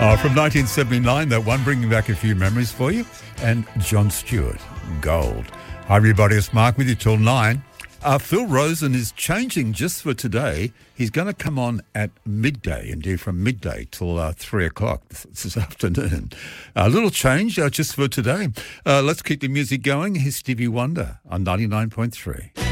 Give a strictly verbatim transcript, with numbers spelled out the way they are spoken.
Uh, from nineteen seventy-nine, that one, bringing back a few memories for you. And John Stewart, Gold. Hi, everybody. It's Mark with you till nine. Uh, Phil Rosen is changing just for today. He's going to come on at midday and do from midday till uh, three o'clock this, this afternoon. A little change uh, just for today. Uh, let's keep the music going. Here's Stevie Wonder on ninety-nine point three.